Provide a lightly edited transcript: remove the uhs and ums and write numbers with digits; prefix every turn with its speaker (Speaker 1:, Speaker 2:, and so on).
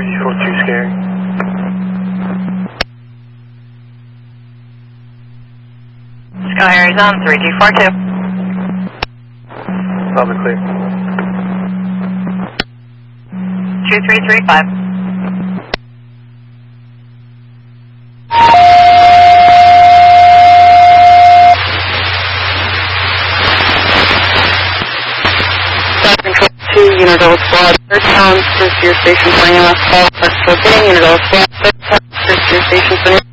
Speaker 1: 342 scary.
Speaker 2: Sky Arizona 3242.
Speaker 1: Solid clear.
Speaker 2: 2335.
Speaker 3: Unit Double Squad, third town, first year station for EMS call, first getting Unit Double Squad, third town, first year station for